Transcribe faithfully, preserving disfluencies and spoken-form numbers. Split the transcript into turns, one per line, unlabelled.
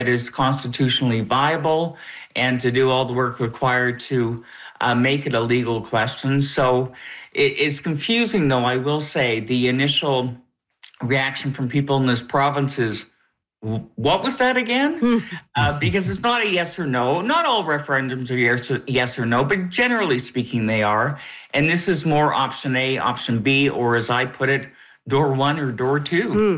is constitutionally viable and to do all the work required to uh, make it a legal question. So it, it's confusing, though, I will say. The initial reaction from people in this province is, what was that again? uh, because it's not a yes or no. Not all referendums are yes or, yes or no, but generally speaking, they are. And this is more option A, option B, or as I put it, door one or door two.